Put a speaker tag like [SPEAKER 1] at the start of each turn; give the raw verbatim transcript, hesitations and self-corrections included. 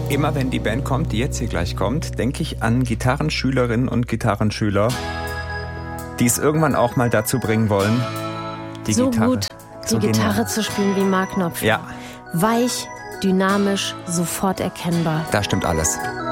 [SPEAKER 1] Immer wenn die Band kommt, die jetzt hier gleich kommt, denke ich an Gitarrenschülerinnen und Gitarrenschüler, die es irgendwann auch mal dazu bringen wollen, die
[SPEAKER 2] so
[SPEAKER 1] Gitarre
[SPEAKER 2] gut
[SPEAKER 1] so
[SPEAKER 2] die Gitarre
[SPEAKER 1] genial.
[SPEAKER 2] zu spielen wie Mark Knopfler.
[SPEAKER 1] Ja.
[SPEAKER 2] Weich, dynamisch, sofort erkennbar.
[SPEAKER 1] Da stimmt alles.